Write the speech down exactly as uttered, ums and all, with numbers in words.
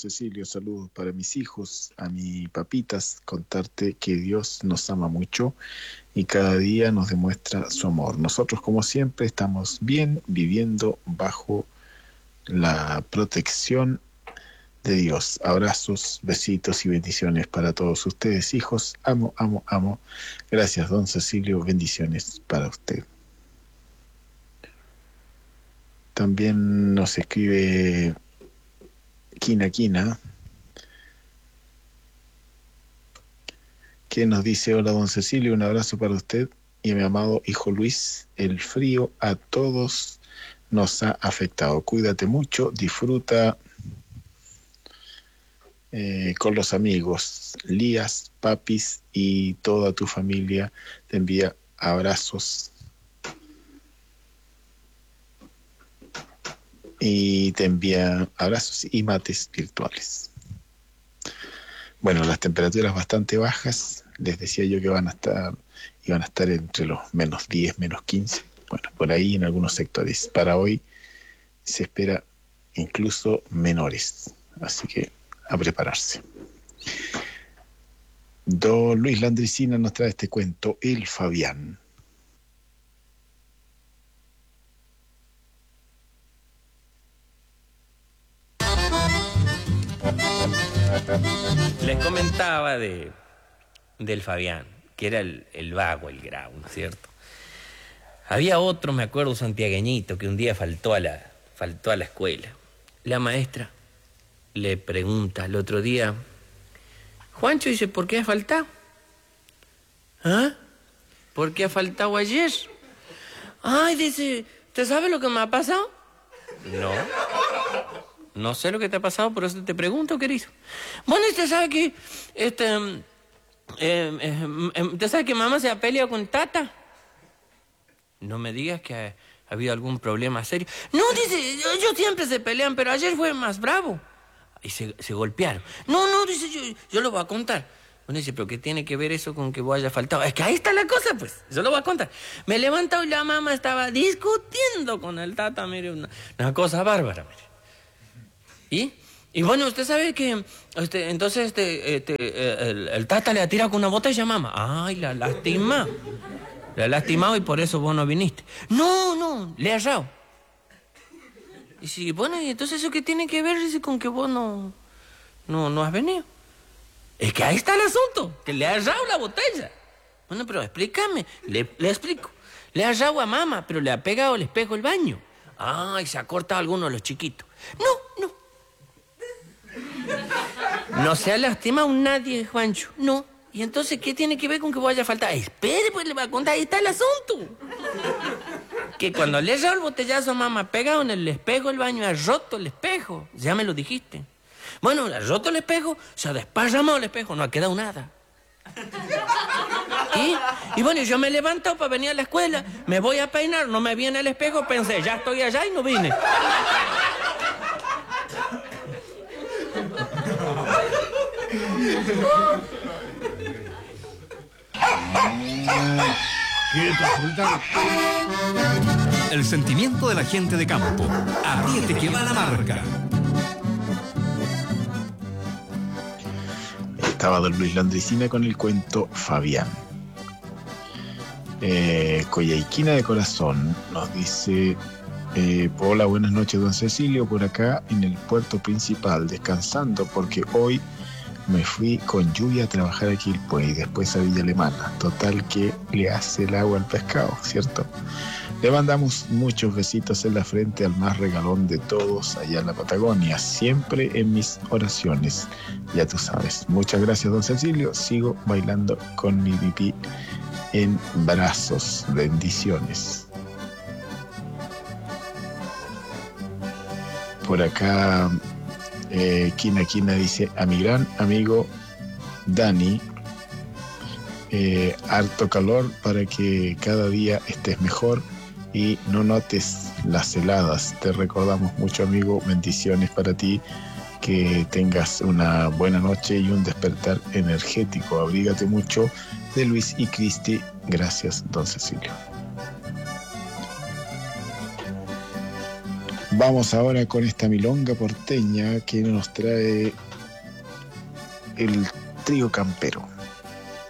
Cecilio, saludos para mis hijos, a mi papitas, contarte que Dios nos ama mucho y cada día nos demuestra su amor. Nosotros, como siempre, estamos bien viviendo bajo la protección de Dios. Abrazos, besitos y bendiciones para todos ustedes, hijos. Amo, amo, amo. Gracias, don Cecilio. Bendiciones para usted. También nos escribe Quina Quina, que nos dice: hola, don Cecilio, un abrazo para usted y a mi amado hijo Luis. El frío a todos nos ha afectado. Cuídate mucho, disfruta eh, con los amigos. Lías, papis y toda tu familia te envía abrazos y te envía abrazos y mates virtuales. Bueno, las temperaturas bastante bajas, les decía yo que van a estar, iban a estar entre los menos diez, menos quince, bueno, por ahí en algunos sectores. Para hoy se espera incluso menores, así que a prepararse. Don Luis Landricina nos trae este cuento, El Fabián. Les comentaba de, del Fabián, que era el, el vago, el grau, ¿no es cierto? Había otro, me acuerdo, santiagueñito, que un día faltó a la, faltó a la escuela. La maestra le pregunta el otro día: Juancho, dice, ¿por qué has faltado? ¿Ah? ¿Por qué has faltado ayer? Ay, dice, ¿usted sabe lo que me ha pasado? No. No sé lo que te ha pasado, por eso te pregunto, querido. Bueno, usted sabe que... Este, eh, eh, ¿Usted sabe que mamá se ha peleado con Tata? No me digas que ha, ha habido algún problema serio. No, dice, ellos siempre se pelean, pero ayer fue más bravo. Y se, se golpearon. No, no, dice, yo, yo lo voy a contar. Bueno, dice, ¿pero qué tiene que ver eso con que vos hayas faltado? Es que ahí está la cosa, pues. Yo lo voy a contar. Me he levantado y la mamá estaba discutiendo con el Tata, mire, una, una cosa bárbara, mire. ¿Y? Y bueno, usted sabe que este, entonces este, este, el, el Tata le ha tirado con una botella a mamá. Ay, la lastima. Le ha lastimado y por eso vos no viniste. No, no, le ha errado. Y si, bueno, ¿y entonces eso qué tiene que ver con que vos no, no, no has venido? Es que ahí está el asunto, que le ha errado la botella. Bueno, pero explícame, le, le explico. Le ha errado a mamá, pero le ha pegado el espejo del baño. Ay, se ha cortado alguno de los chiquitos. No, no. No se ha lastimado nadie, Juancho. No. ¿Y entonces qué tiene que ver con que vos haya faltado? Espere, pues le voy a contar. Ahí está el asunto. Que cuando le he dado el botellazo a mamá, pegado en el espejo del baño, ha roto el espejo. Ya me lo dijiste. Bueno, ha roto el espejo, se ha desparramado el espejo, no ha quedado nada. ¿Y? Y bueno, yo me he levantado para venir a la escuela, me voy a peinar, no me vi en el espejo, pensé, ya estoy allá y no vine. El sentimiento de la gente de campo. Apriete que va la marca. Estaba don Luis Landricina con el cuento Fabián. Eh, Coyhaiquina de Corazón nos dice: eh, hola, buenas noches, don Cecilio, por acá en el puerto principal, descansando porque hoy me fui con lluvia a trabajar aquí el Puey y después a Villa Alemana. Total que le hace el agua al pescado, ¿cierto? Le mandamos muchos besitos en la frente al más regalón de todos allá en la Patagonia, siempre en mis oraciones, ya tú sabes. Muchas gracias, don Cecilio. Sigo bailando con mi pipí en brazos. Bendiciones. Por acá, eh, Quina Quina dice: a mi gran amigo Dani, eh, harto calor para que cada día estés mejor y no notes las heladas. Te recordamos mucho, amigo. Bendiciones para ti. Que tengas una buena noche y un despertar energético. Abrígate mucho. De Luis y Cristi. Gracias, don Cecilio. Vamos ahora con esta milonga porteña que nos trae el trío campero.